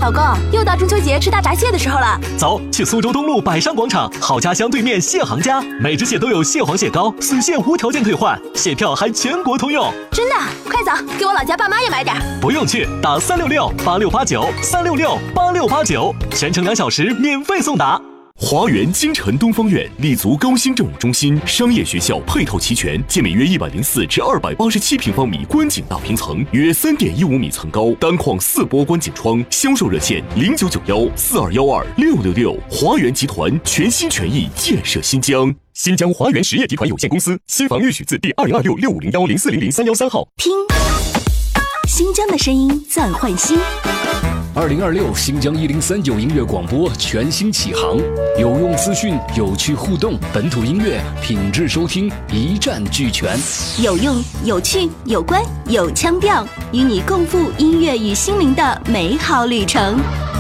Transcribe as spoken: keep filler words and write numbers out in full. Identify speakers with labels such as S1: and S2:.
S1: 老公，又到中秋节吃大闸蟹的时候了。
S2: 走，去苏州东路百商广场好家乡对面蟹行家，每只蟹都有蟹黄蟹膏，损蟹无条件退换，蟹票还全国通用。
S1: 真的？快走，给我老家爸妈也买点。
S2: 不用去，打三六六八六八九三六六八六八九，全程两小时免费送达。
S3: 华园京城东方院立足高新政务中心，商业学校配套齐全，建每约一百零四至二百八十七平方米观景大平层，约三点一五米层高，单框四波观景窗。销售热线零九九幺四二幺二六六六。华园集团全心全意建设新疆。新疆华园实业集团有限公司，新房预许字第二零二六六五零幺零四零零三幺三号。
S4: 听新疆的声音，暂换新。
S5: 二零二六新疆一零三九音乐广播全新启航，有用资讯，有趣互动，本土音乐品质收听一站俱全，
S4: 有用、有趣、有关、有腔调，与你共赴音乐与心灵的美好旅程。